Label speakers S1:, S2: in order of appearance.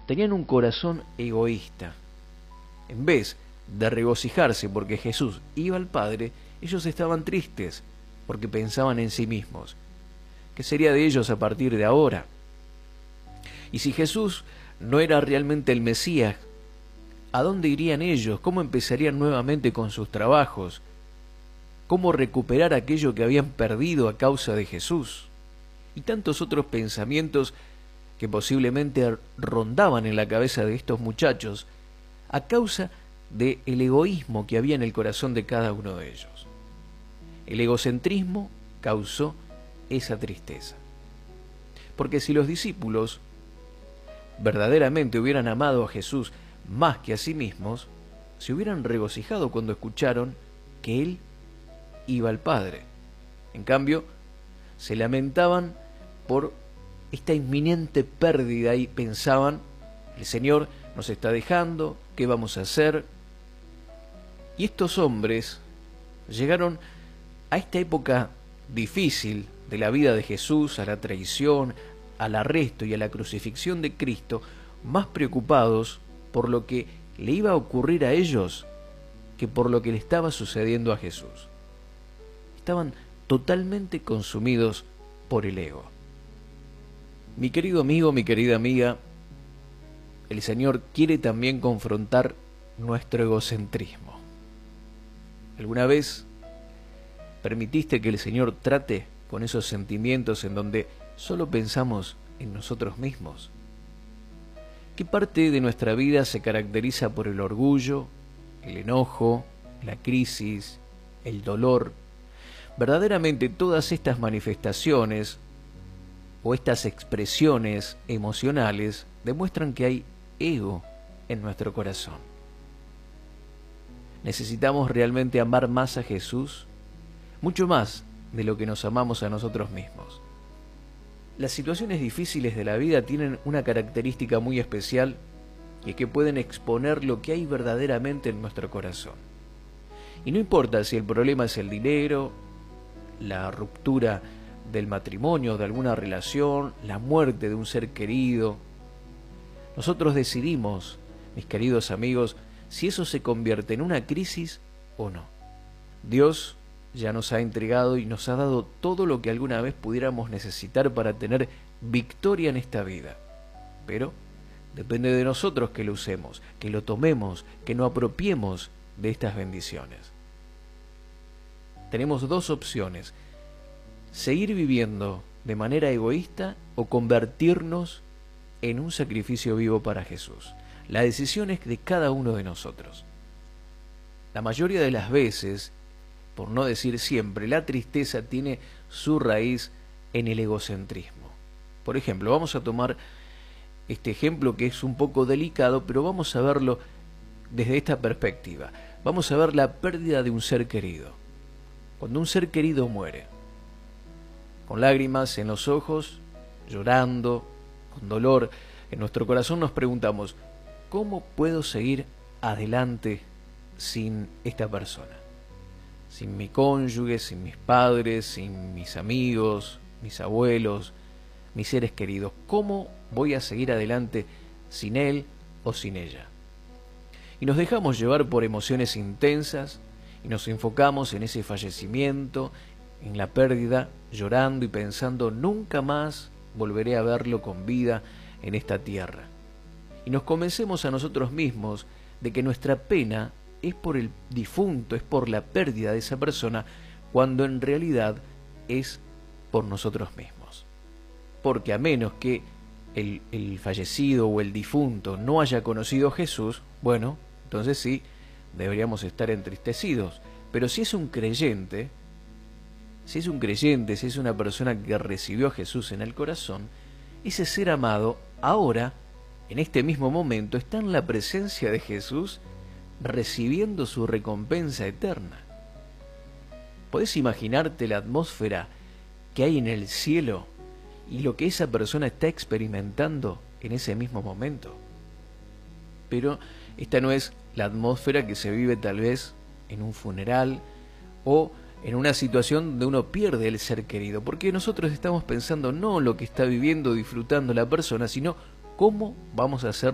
S1: tenían un corazón egoísta. En vez de regocijarse porque Jesús iba al Padre, ellos estaban tristes porque pensaban en sí mismos. ¿Qué sería de ellos a partir de ahora? Y si Jesús no era realmente el Mesías, ¿a dónde irían ellos? ¿Cómo empezarían nuevamente con sus trabajos? ¿Cómo recuperar aquello que habían perdido a causa de Jesús? Y tantos otros pensamientos que posiblemente rondaban en la cabeza de estos muchachos a causa del egoísmo que había en el corazón de cada uno de ellos. El egocentrismo causó esa tristeza. Porque si los discípulos verdaderamente hubieran amado a Jesús más que a sí mismos, se hubieran regocijado cuando escucharon que Él iba al Padre. En cambio, se lamentaban por esta inminente pérdida y pensaban, el Señor nos está dejando, ¿qué vamos a hacer? Y estos hombres llegaron a esta época difícil de la vida de Jesús, a la traición, al arresto y a la crucifixión de Cristo, más preocupados por lo que le iba a ocurrir a ellos que por lo que le estaba sucediendo a Jesús. Estaban totalmente consumidos por el ego. Mi querido amigo, mi querida amiga, el Señor quiere también confrontar nuestro egocentrismo. ¿Alguna vez permitiste que el Señor trate con esos sentimientos en donde solo pensamos en nosotros mismos? ¿Qué parte de nuestra vida se caracteriza por el orgullo, el enojo, la crisis, el dolor? Verdaderamente todas estas manifestaciones o estas expresiones emocionales demuestran que hay ego en nuestro corazón. ¿Necesitamos realmente amar más a Jesús? Mucho más de lo que nos amamos a nosotros mismos. Las situaciones difíciles de la vida tienen una característica muy especial y es que pueden exponer lo que hay verdaderamente en nuestro corazón. Y no importa si el problema es el dinero, la ruptura del matrimonio, de alguna relación, la muerte de un ser querido. Nosotros decidimos, mis queridos amigos, si eso se convierte en una crisis o no. Dios ya nos ha entregado y nos ha dado todo lo que alguna vez pudiéramos necesitar para tener victoria en esta vida. Pero depende de nosotros que lo usemos, que lo tomemos, que nos apropiemos de estas bendiciones. Tenemos dos opciones: seguir viviendo de manera egoísta o convertirnos en un sacrificio vivo para Jesús. La decisión es de cada uno de nosotros. La mayoría de las veces, por no decir siempre, la tristeza tiene su raíz en el egocentrismo. Por ejemplo, vamos a tomar este ejemplo que es un poco delicado, pero vamos a verlo desde esta perspectiva. Vamos a ver la pérdida de un ser querido. Cuando un ser querido muere, con lágrimas en los ojos, llorando, con dolor en nuestro corazón, nos preguntamos, ¿cómo puedo seguir adelante sin esta persona? Sin mi cónyuge, sin mis padres, sin mis amigos, mis abuelos, mis seres queridos. ¿Cómo voy a seguir adelante sin él o sin ella? Y nos dejamos llevar por emociones intensas y nos enfocamos en ese fallecimiento, en la pérdida, llorando y pensando, nunca más volveré a verlo con vida en esta tierra. Y nos convencemos a nosotros mismos de que nuestra pena es por el difunto, es por la pérdida de esa persona, cuando en realidad es por nosotros mismos. Porque a menos que el fallecido o el difunto no haya conocido a Jesús, bueno, entonces sí, deberíamos estar entristecidos. Pero si es un creyente, si es una persona que recibió a Jesús en el corazón, ese ser amado ahora, en este mismo momento, está en la presencia de Jesús recibiendo su recompensa eterna. ¿Podés imaginarte la atmósfera que hay en el cielo y lo que esa persona está experimentando en ese mismo momento? Pero esta no es la atmósfera que se vive tal vez en un funeral o en una situación donde uno pierde el ser querido, porque nosotros estamos pensando no lo que está viviendo, disfrutando la persona, sino cómo vamos a hacer